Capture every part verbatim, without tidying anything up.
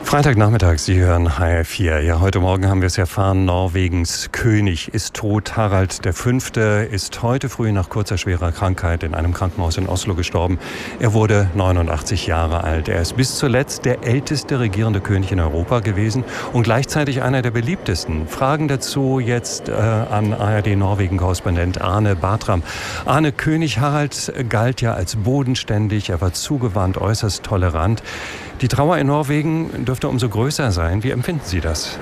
Freitagnachmittag, Sie hören H R vier. Ja, heute Morgen haben wir es erfahren, Norwegens König ist tot. Harald der Fünfte ist heute früh nach kurzer schwerer Krankheit in einem Krankenhaus in Oslo gestorben. Er wurde neunundachtzig Jahre alt. Er ist bis zuletzt der älteste regierende König in Europa gewesen und gleichzeitig einer der beliebtesten. Fragen dazu jetzt äh, an A R D-Norwegen-Korrespondent Arne Bartram. Arne, König Harald galt ja als bodenständig, er war zugewandt, äußerst tolerant. Die Trauer in Norwegen dürfte umso größer sein. Wie empfinden Sie das?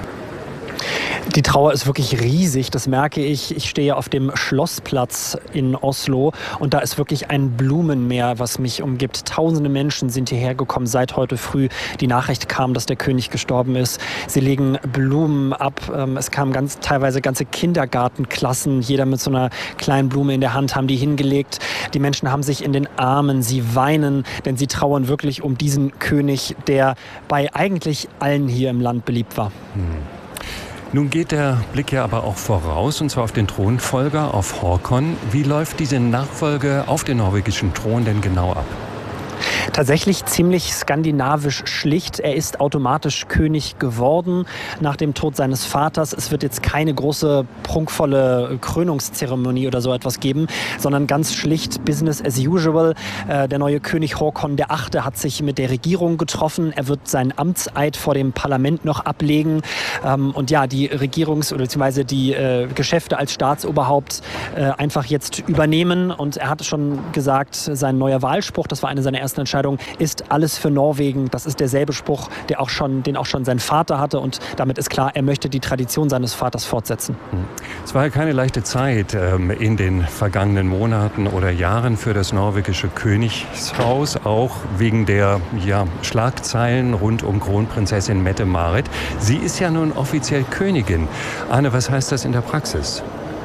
Die Trauer ist wirklich riesig, das merke ich. Ich stehe auf dem Schlossplatz in Oslo und da ist wirklich ein Blumenmeer, was mich umgibt. Tausende Menschen sind hierher gekommen seit heute früh. Die Nachricht kam, dass der König gestorben ist. Sie legen Blumen ab. Es kamen ganz, teilweise ganze Kindergartenklassen, jeder mit so einer kleinen Blume in der Hand, haben die hingelegt. Die Menschen haben sich in den Armen, sie weinen, denn sie trauern wirklich um diesen König, der bei eigentlich allen hier im Land beliebt war. Hm. Nun geht der Blick ja aber auch voraus, und zwar auf den Thronfolger, auf Håkon. Wie läuft diese Nachfolge auf den norwegischen Thron denn genau ab? Tatsächlich ziemlich skandinavisch schlicht. Er ist automatisch König geworden nach dem Tod seines Vaters. Es wird jetzt keine große, prunkvolle Krönungszeremonie oder so etwas geben, sondern ganz schlicht Business as usual. Der neue König Håkon der Achte hat sich mit der Regierung getroffen. Er wird seinen Amtseid vor dem Parlament noch ablegen. Und ja, die Regierungs- oder beziehungsweise die Geschäfte als Staatsoberhaupt einfach jetzt übernehmen. Und er hat schon gesagt, sein neuer Wahlspruch, das war eine seiner ersten Entscheidungen, ist alles für Norwegen. Das ist derselbe Spruch, der auch schon, den auch schon sein Vater hatte. Und damit ist klar, er möchte die Tradition seines Vaters fortsetzen. Es war ja keine leichte Zeit ähm, in den vergangenen Monaten oder Jahren für das norwegische Königshaus, auch wegen der ja, Schlagzeilen rund um Kronprinzessin Mette-Marit. Sie ist ja nun offiziell Königin. Arne, was heißt das in der Praxis?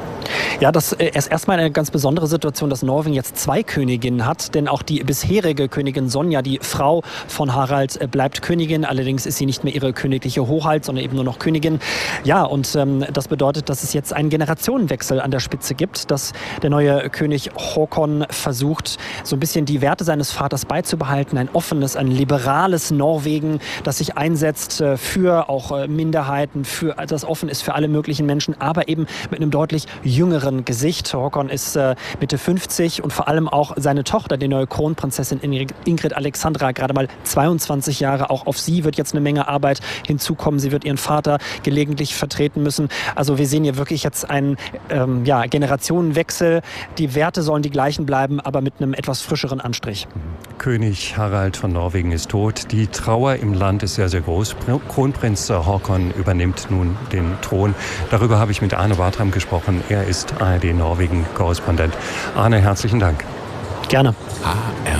Ja, das ist erstmal eine ganz besondere Situation, dass Norwegen jetzt zwei Königinnen hat, denn auch die bisherige Königin Sonja, die Frau von Harald, bleibt Königin. Allerdings ist sie nicht mehr ihre königliche Hoheit, sondern eben nur noch Königin. Ja, und ähm, das bedeutet, dass es jetzt einen Generationenwechsel an der Spitze gibt, dass der neue König Håkon versucht, so ein bisschen die Werte seines Vaters beizubehalten. Ein offenes, ein liberales Norwegen, das sich einsetzt äh, für auch äh, Minderheiten, für, das offen ist für alle möglichen Menschen, aber eben mit einem deutlich jüngeren Gesicht. Håkon ist äh, Mitte fünfzig und vor allem auch seine Tochter, die neue Kronprinzessin Ingrid Alexandra, gerade mal zweiundzwanzig Jahre. Auch auf sie wird jetzt eine Menge Arbeit hinzukommen. Sie wird ihren Vater gelegentlich vertreten müssen. Also wir sehen hier wirklich jetzt einen ähm, ja, Generationenwechsel. Die Werte sollen die gleichen bleiben, aber mit einem etwas frischeren Anstrich. König Harald von Norwegen ist tot. Die Trauer im Land ist sehr, sehr groß. Kronprinz Håkon übernimmt nun den Thron. Darüber habe ich mit Arne Bartram gesprochen. Er ist A R D-Norwegen-Korrespondent. Arne, herzlichen Dank. Gerne. H R